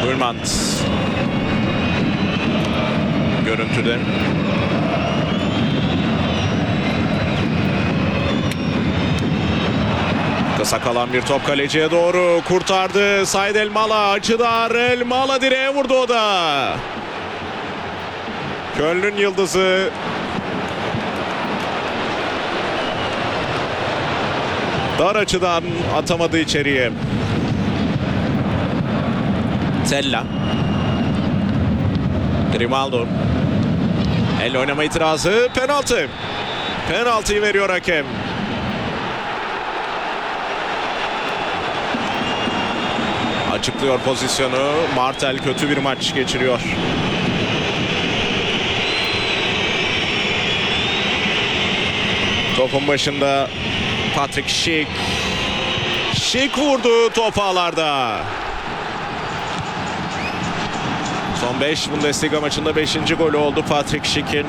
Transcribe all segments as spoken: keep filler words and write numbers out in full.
Gülmant. Görüntüde. Kısa kalan bir top kaleciye doğru kurtardı. Said Elmalı açıdan Elmalı direğe vurdu o da. Köln'ün yıldızı dar açıdan atamadı içeriye. Tella. Grimaldo. El oynama itirazı, penaltı. Penaltıyı veriyor hakem. Açıklıyor pozisyonu. Martel kötü bir maç geçiriyor. Topun başında Patrick Schick. Schick vurdu top ağlarda. Son beş Bundesliga maçında beşinci golü oldu Patrick Schick'in.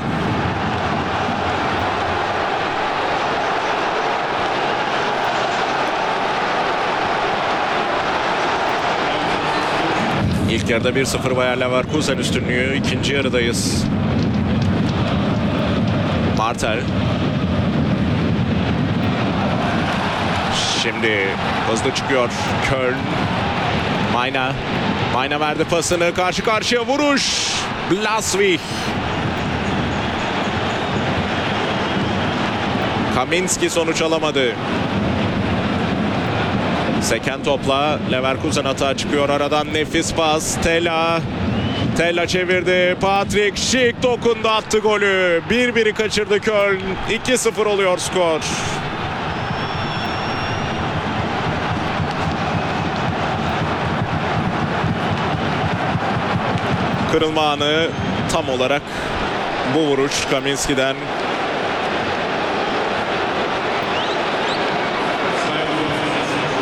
İlk yarıda bir sıfır Bayer Leverkusen üstünlüğü. İkinci yarıdayız. Martel. Şimdi hızlı çıkıyor Köln. Mayna. Mayna verdi pasını. Karşı karşıya vuruş. Blaswig. Kaminski sonuç alamadı. Seken topla Leverkusen atağa çıkıyor. Aradan nefis pas. Tella. Tella çevirdi. Patrick Schick dokundu, attı golü. bir biri kaçırdı Köln. iki sıfır oluyor skor. Kırılma anı tam olarak bu vuruş Kaminski'den.